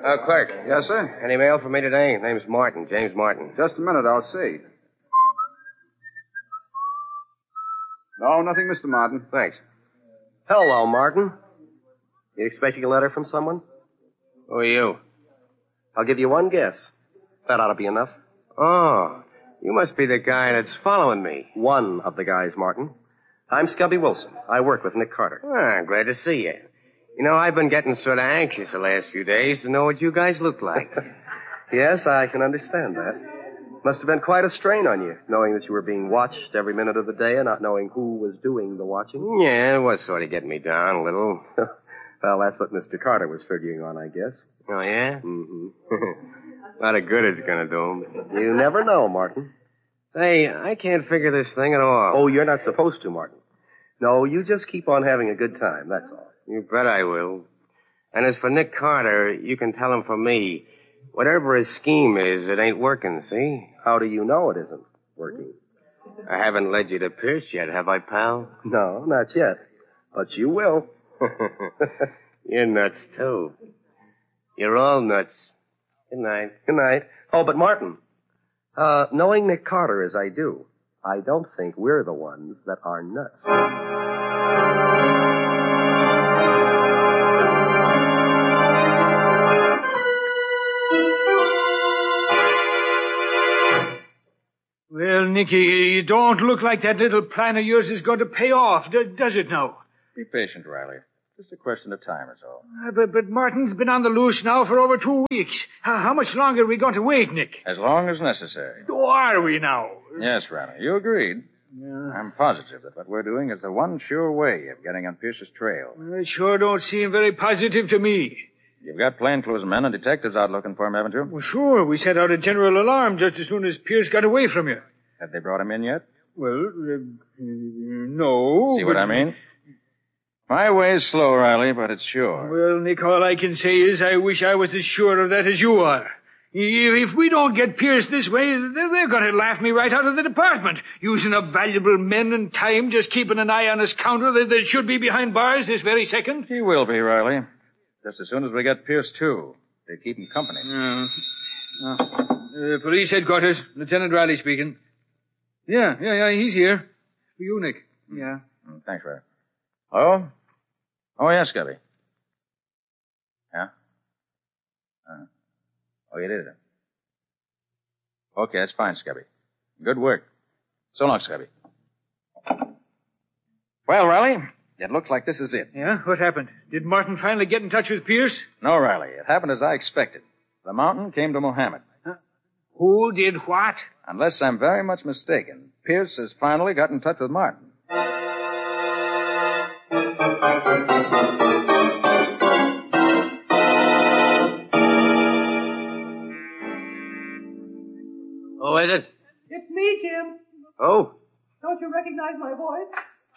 Clerk. Yes, sir? Any mail for me today? Name's Martin, James Martin. Just a minute, I'll see. No, nothing, Mr. Martin. Thanks. Hello, Martin. You expecting a letter from someone? Who are you? I'll give you one guess. That ought to be enough. Oh, you must be the guy that's following me. One of the guys, Martin. I'm Scubby Wilson. I work with Nick Carter. Ah, glad to see you. You know, I've been getting sort of anxious the last few days to know what you guys look like. Yes, I can understand that. Must have been quite a strain on you, knowing that you were being watched every minute of the day and not knowing who was doing the watching. Yeah, it was sort of getting me down a little. Well, that's what Mr. Carter was figuring on, I guess. Oh, yeah? Mm-hmm. A lot of good it's going to do him. You never know, Martin. Say, I can't figure this thing at all. Oh, you're not supposed to, Martin. No, you just keep on having a good time, that's all. You bet I will. And as for Nick Carter, you can tell him from me, whatever his scheme is, it ain't working, see? How do you know it isn't working? I haven't led you to Pierce yet, have I, pal? No, not yet. But you will. You're nuts, too. You're all nuts. Good night. Good night. Oh, but Martin, knowing Nick Carter as I do, I don't think we're the ones that are nuts. Well, Nicky, you don't look like that little plan of yours is going to pay off, does it now? Be patient, Riley. Just a question of time is all. But Martin's been on the loose now for over 2 weeks. How much longer are we going to wait, Nick? As long as necessary. Oh, are we now? Yes, Riley, you agreed. Yeah. I'm positive that what we're doing is the one sure way of getting on Pierce's trail. Well, it sure don't seem very positive to me. You've got plainclothes men and detectives out looking for him, haven't you? Well, sure. We set out a general alarm just as soon as Pierce got away from you. Have they brought him in yet? Well, no. See what I mean? My way's slow, Riley, but it's sure. Well, Nick, all I can say is I wish I was as sure of that as you are. If we don't get Pierce this way, they're going to laugh me right out of the department, using up valuable men and time just keeping an eye on a scoundrel that should be behind bars this very second. He will be, Riley. Just as soon as we get Pierce, too. They keep him company. Police headquarters, Lieutenant Riley speaking. Yeah, he's here. For you, Nick. Yeah. Thanks, Riley. Oh? Oh, yes, Scubby. Yeah? Oh, you did it. Okay, that's fine, Scubby. Good work. So long, Scubby. Well, Riley, it looks like this is it. Yeah? What happened? Did Martin finally get in touch with Pierce? No, Riley. It happened as I expected. The mountain came to Mohammed. Huh? Who did what? Unless I'm very much mistaken, Pierce has finally got in touch with Martin. Who is it? It's me, Jim. Oh. Don't you recognize my voice?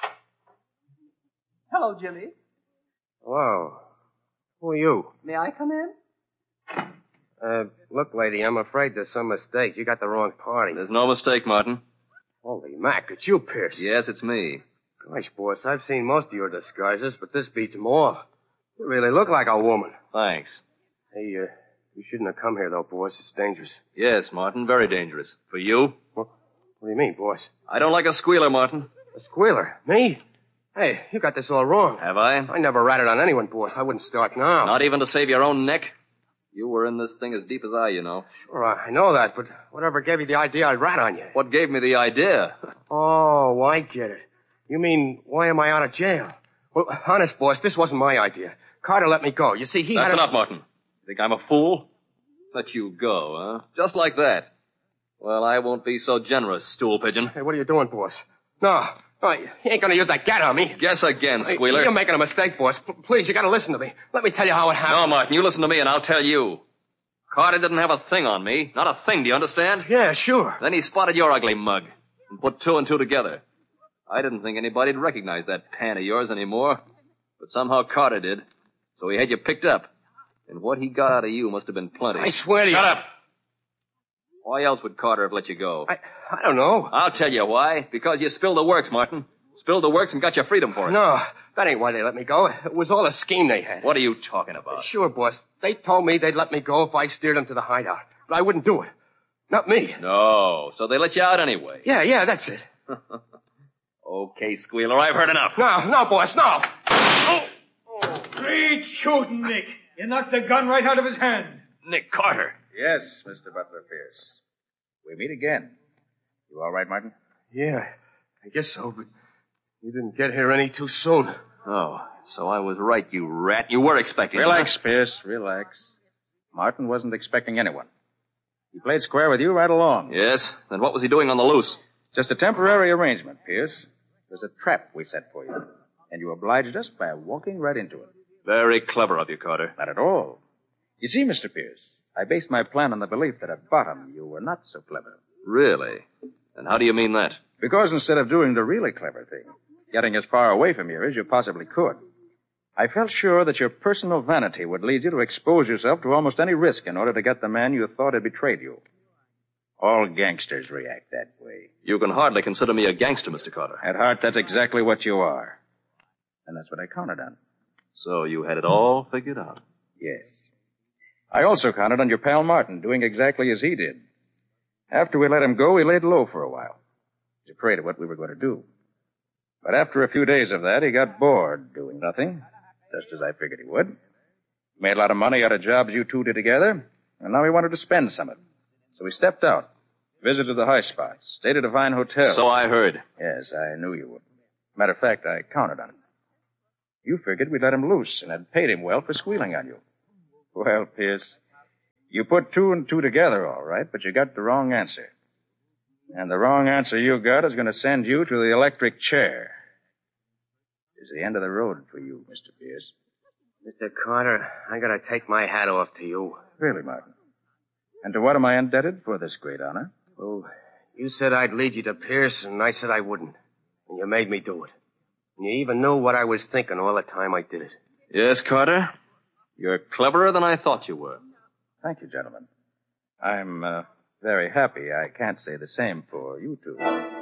Hello, Jimmy. Wow. Who are you? May I come in? Look, lady, I'm afraid there's some mistake. You got the wrong party. There's no mistake, Martin. Holy Mac, it's you, Pierce. Yes, it's me. Gosh, boss, I've seen most of your disguises, but this beats more. You really look like a woman. Thanks. Hey, you shouldn't have come here, though, boss. It's dangerous. Yes, Martin, very dangerous. For you? What do you mean, boss? I don't like a squealer, Martin. A squealer? Me? Hey, you got this all wrong. Have I? I never ratted on anyone, boss. I wouldn't start now. Not even to save your own neck? You were in this thing as deep as I, you know. Sure, I know that, but whatever gave you the idea I'd rat on you? What gave me the idea? Oh, I get it. You mean, why am I out of jail? Well, honest, boss, this wasn't my idea. Carter let me go. You see, That's enough, Martin. Think I'm a fool? Let you go, huh? Just like that. Well, I won't be so generous, stool pigeon. Hey, what are you doing, boss? No, you ain't gonna use that gat on me. Guess again, squealer. You're making a mistake, boss. Please, you gotta listen to me. Let me tell you how it happened. No, Martin, you listen to me and I'll tell you. Carter didn't have a thing on me. Not a thing, do you understand? Yeah, sure. Then he spotted your ugly mug and put two and two together. I didn't think anybody'd recognize that pan of yours anymore, but somehow Carter did. So he had you picked up. And what he got out of you must have been plenty. I swear to you. Shut up! Why else would Carter have let you go? I don't know. I'll tell you why. Because you spilled the works, Martin. spilled the works and got your freedom for it. No, that ain't why they let me go. It was all a scheme they had. What are you talking about? Sure, boss. They told me they'd let me go if I steered them to the hideout. But I wouldn't do it. Not me. No, so they let you out anyway. Yeah, that's it. Okay, Squealer, I've heard enough. No, boss, no. Great shooting, Nick. You knocked the gun right out of his hand. Nick Carter. Yes, Mr. Butler Pierce. We meet again. You all right, Martin? Yeah, I guess so, but you didn't get here any too soon. Oh, so I was right, you rat. You were expecting Relax, Pierce, relax. Martin wasn't expecting anyone. He played square with you right along. Yes? Then what was he doing on the loose? Just a temporary arrangement, Pierce. It was a trap we set for you. And you obliged us by walking right into it. Very clever of you, Carter. Not at all. You see, Mr. Pierce, I based my plan on the belief that at bottom you were not so clever. Really? And how do you mean that? Because instead of doing the really clever thing, getting as far away from here as you possibly could, I felt sure that your personal vanity would lead you to expose yourself to almost any risk in order to get the man you thought had betrayed you. All gangsters react that way. You can hardly consider me a gangster, Mr. Carter. At heart, that's exactly what you are. And that's what I counted on. So you had it all figured out. Yes. I also counted on your pal Martin doing exactly as he did. After we let him go, he laid low for a while. He was afraid of what we were going to do. But after a few days of that, he got bored doing nothing, just as I figured he would. Made a lot of money out of jobs you two did together, and now he wanted to spend some of it. So he stepped out, visited the high spots, stayed at a fine hotel. So I heard. Yes, I knew you would. Matter of fact, I counted on it. You figured we'd let him loose and had paid him well for squealing on you. Well, Pierce, you put two and two together all right, but you got the wrong answer. And the wrong answer you got is going to send you to the electric chair. It's the end of the road for you, Mr. Pierce. Mr. Carter, I gotta take my hat off to you. Really, Martin. And to what am I indebted for this great honor? Oh, you said I'd lead you to Pierce, and I said I wouldn't. And you made me do it. And you even knew what I was thinking all the time I did it. Yes, Carter? You're cleverer than I thought you were. Thank you, gentlemen. I'm very happy I can't say the same for you two.